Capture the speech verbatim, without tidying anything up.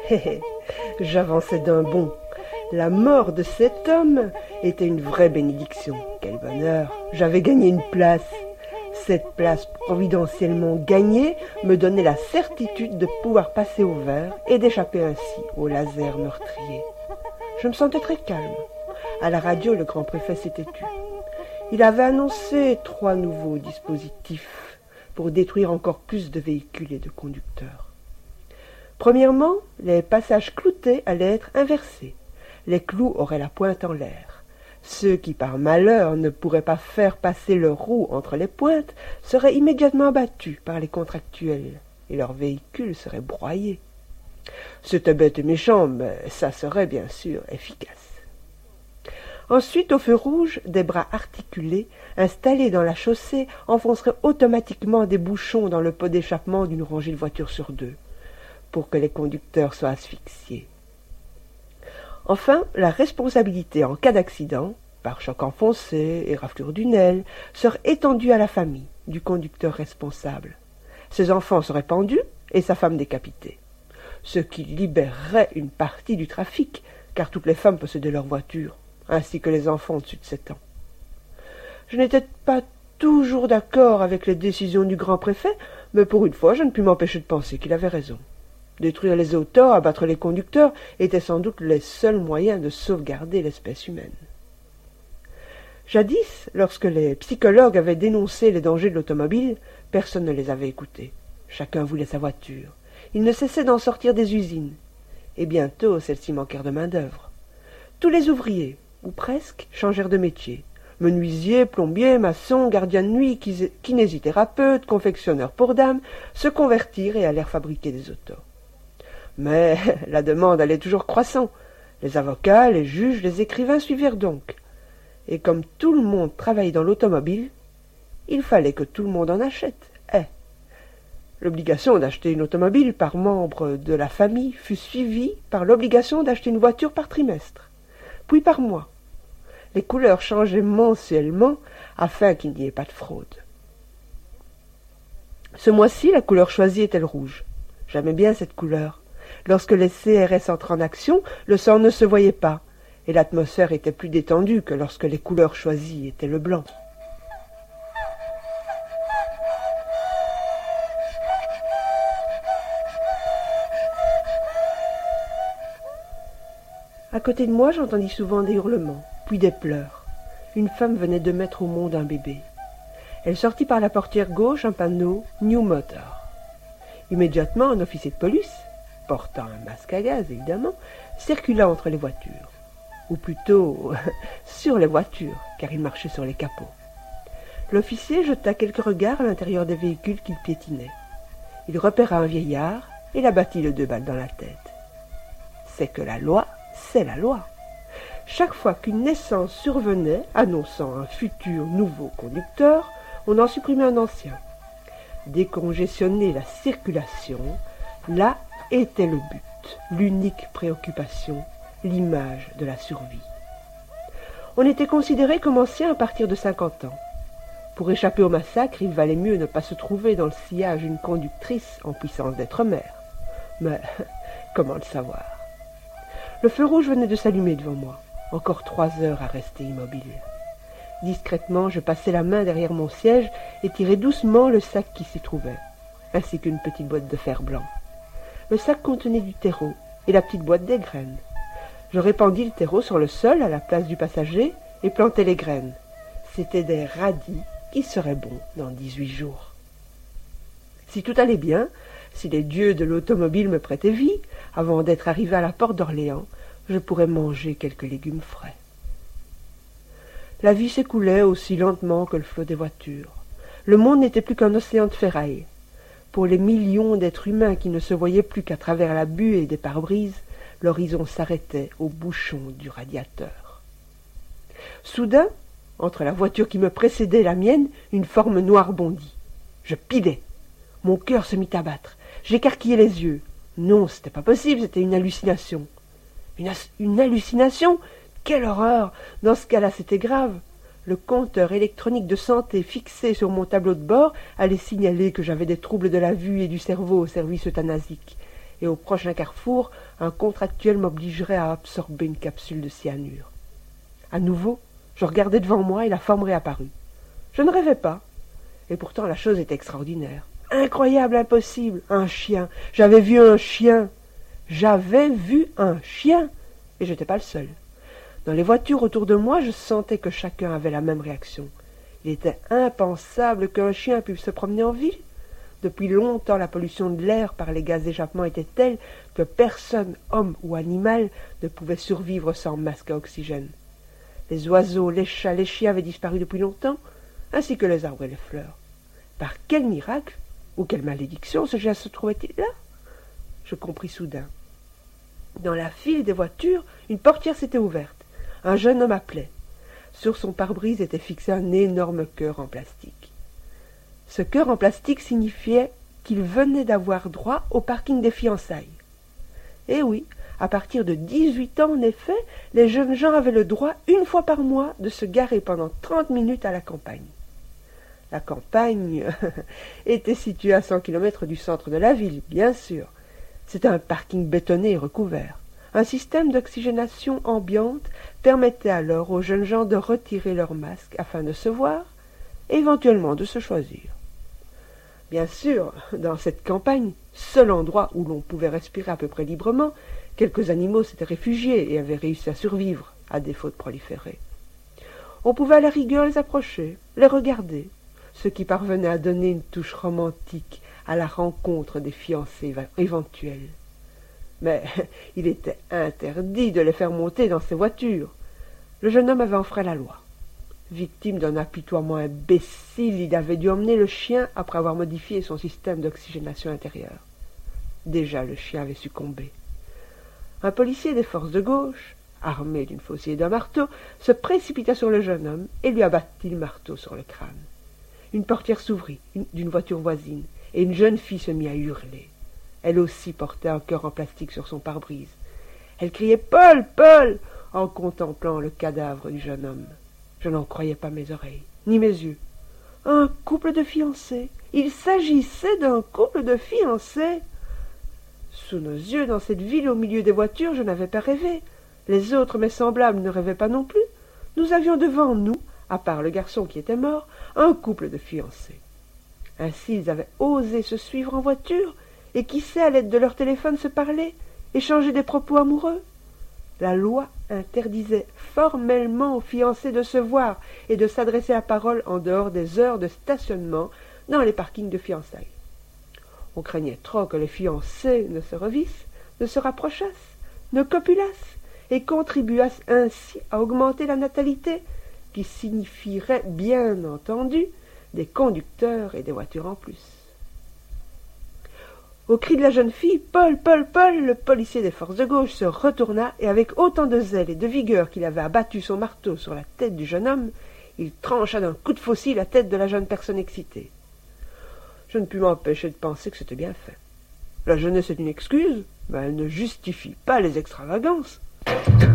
Hé hé, j'avançais d'un bond. La mort de cet homme était une vraie bénédiction. Quel bonheur! J'avais gagné une place. Cette place providentiellement gagnée me donnait la certitude de pouvoir passer au vert et d'échapper ainsi au laser meurtrier. Je me sentais très calme. À la radio, le grand préfet s'était tu. Il avait annoncé trois nouveaux dispositifs pour détruire encore plus de véhicules et de conducteurs. Premièrement, les passages cloutés allaient être inversés. Les clous auraient la pointe en l'air. Ceux qui, par malheur, ne pourraient pas faire passer leurs roues entre les pointes seraient immédiatement abattus par les contractuels, et leurs véhicules seraient broyés. C'était bête et méchant, mais ça serait bien sûr efficace. Ensuite, au feu rouge, des bras articulés, installés dans la chaussée, enfonceraient automatiquement des bouchons dans le pot d'échappement d'une rangée de voitures sur deux, pour que les conducteurs soient asphyxiés. Enfin, la responsabilité en cas d'accident, par choc enfoncé et raflure d'une aile, serait étendue à la famille du conducteur responsable. Ses enfants seraient pendus et sa femme décapitée, ce qui libérerait une partie du trafic, car toutes les femmes possédaient leur voiture, ainsi que les enfants au-dessus de sept ans. Je n'étais pas toujours d'accord avec les décisions du grand préfet, mais pour une fois je ne pus m'empêcher de penser qu'il avait raison. Détruire les autos, abattre les conducteurs, étaient sans doute les seuls moyens de sauvegarder l'espèce humaine. Jadis, lorsque les psychologues avaient dénoncé les dangers de l'automobile, personne ne les avait écoutés. Chacun voulait sa voiture. Ils ne cessaient d'en sortir des usines. Et bientôt, celles-ci manquèrent de main-d'œuvre. Tous les ouvriers, ou presque, changèrent de métier. Menuisiers, plombiers, maçons, gardiens de nuit, kinésithérapeutes, confectionneurs pour dames, se convertirent et allèrent fabriquer des autos. Mais la demande allait toujours croissant. Les avocats, les juges, les écrivains suivirent donc. Et comme tout le monde travaillait dans l'automobile, il fallait que tout le monde en achète. Eh. L'obligation d'acheter une automobile par membre de la famille fut suivie par l'obligation d'acheter une voiture par trimestre, puis par mois. Les couleurs changeaient mensuellement afin qu'il n'y ait pas de fraude. Ce mois-ci, la couleur choisie était le rouge. J'aimais bien cette couleur. Lorsque les C R S entraient en action, le sang ne se voyait pas, et l'atmosphère était plus détendue que lorsque les couleurs choisies étaient le blanc. À côté de moi, j'entendis souvent des hurlements, puis des pleurs. Une femme venait de mettre au monde un bébé. Elle sortit par la portière gauche un panneau « New Motor ». Immédiatement, un officier de police, portant un masque à gaz évidemment, circula entre les voitures. Ou plutôt sur les voitures, car il marchait sur les capots. L'officier jeta quelques regards à l'intérieur des véhicules qu'il piétinait. Il repéra un vieillard et l'abattit de deux balles dans la tête. C'est que la loi, c'est la loi. Chaque fois qu'une naissance survenait, annonçant un futur nouveau conducteur, on en supprimait un ancien. Décongestionner la circulation, là était le but, l'unique préoccupation, l'image de la survie. On était considéré comme ancien à partir de cinquante ans. Pour échapper au massacre, il valait mieux ne pas se trouver dans le sillage d'une conductrice en puissance d'être mère. Mais comment le savoir? Le feu rouge venait de s'allumer devant moi. Encore trois heures à rester immobile. Discrètement, je passai la main derrière mon siège et tirai doucement le sac qui s'y trouvait, ainsi qu'une petite boîte de fer blanc. Le sac contenait du terreau et la petite boîte des graines. Je répandis le terreau sur le sol à la place du passager et plantai les graines. C'étaient des radis qui seraient bons dans dix-huit jours. Si tout allait bien, si les dieux de l'automobile me prêtaient vie, avant d'être arrivé à la porte d'Orléans, je pourrais manger quelques légumes frais. La vie s'écoulait aussi lentement que le flot des voitures. Le monde n'était plus qu'un océan de ferraille. Pour les millions d'êtres humains qui ne se voyaient plus qu'à travers la buée des pare-brises, l'horizon s'arrêtait au bouchon du radiateur. Soudain, entre la voiture qui me précédait et la mienne, une forme noire bondit. Je pilais. Mon cœur se mit à battre. J'écarquillai les yeux. Non, c'était pas possible, c'était une hallucination. Une, une hallucination? Quelle horreur! Dans ce cas-là, c'était grave. Le compteur électronique de santé fixé sur mon tableau de bord allait signaler que j'avais des troubles de la vue et du cerveau au service euthanasique. et au prochain carrefour, un contractuel m'obligerait à absorber une capsule de cyanure. À nouveau, je regardais devant moi et la forme réapparut. Je ne rêvais pas, et pourtant la chose était extraordinaire. Incroyable, impossible, un chien. J'avais vu un chien. J'avais vu un chien, et je n'étais pas le seul. Dans les voitures autour de moi, je sentais que chacun avait la même réaction. Il était impensable qu'un chien puisse se promener en ville. Depuis longtemps, la pollution de l'air par les gaz d'échappement était telle que personne, homme ou animal, ne pouvait survivre sans masque à oxygène. Les oiseaux, les chats, les chiens avaient disparu depuis longtemps, ainsi que les arbres et les fleurs. Par quel miracle ou quelle malédiction ce chien se trouvait-il là? Je compris soudain. Dans la file des voitures, une portière s'était ouverte. Un jeune homme appelait. Sur son pare-brise était fixé un énorme cœur en plastique. Ce cœur en plastique signifiait qu'il venait d'avoir droit au parking des fiançailles. Eh oui, à partir de dix-huit ans, en effet, les jeunes gens avaient le droit, une fois par mois, de se garer pendant trente minutes à la campagne. La campagne était située à cent kilomètres du centre de la ville, bien sûr. C'était un parking bétonné et recouvert. Un système d'oxygénation ambiante permettait alors aux jeunes gens de retirer leurs masques afin de se voir et éventuellement de se choisir. Bien sûr, dans cette campagne, seul endroit où l'on pouvait respirer à peu près librement, quelques animaux s'étaient réfugiés et avaient réussi à survivre, à défaut de proliférer. On pouvait à la rigueur les approcher, les regarder, ce qui parvenait à donner une touche romantique à la rencontre des fiancés éventuels. Mais il était interdit de les faire monter dans ces voitures. Le jeune homme avait enfreint la loi. Victime d'un apitoiement imbécile, il avait dû emmener le chien après avoir modifié son système d'oxygénation intérieure. Déjà le chien avait succombé. Un policier des forces de gauche, armé d'une faucille et d'un marteau, se précipita sur le jeune homme et lui abattit le marteau sur le crâne. Une portière s'ouvrit d'une voiture voisine, et une jeune fille se mit à hurler. Elle aussi portait un cœur en plastique sur son pare-brise. Elle criait « Paul, Paul !» en contemplant le cadavre du jeune homme. Je n'en croyais pas mes oreilles, ni mes yeux. Un couple de fiancés. Il s'agissait d'un couple de fiancés. Sous nos yeux, dans cette ville au milieu des voitures, je n'avais pas rêvé. Les autres, mes semblables, ne rêvaient pas non plus. Nous avions devant nous, à part le garçon qui était mort, un couple de fiancés. Ainsi, ils avaient osé se suivre en voiture, et qui sait, à l'aide de leur téléphone, se parler, échanger des propos amoureux. La loi interdisait formellement aux fiancés de se voir et de s'adresser la parole en dehors des heures de stationnement dans les parkings de fiançailles. On craignait trop que les fiancés ne se revissent, ne se rapprochassent, ne copulassent et contribuassent ainsi à augmenter la natalité, qui signifierait bien entendu des conducteurs et des voitures en plus. Au cri de la jeune fille « Paul, Paul, Paul !» le policier des forces de gauche se retourna et avec autant de zèle et de vigueur qu'il avait abattu son marteau sur la tête du jeune homme, il trancha d'un coup de faucille la tête de la jeune personne excitée. Je ne pus m'empêcher de penser que c'était bien fait. La jeunesse est une excuse, mais elle ne justifie pas les extravagances.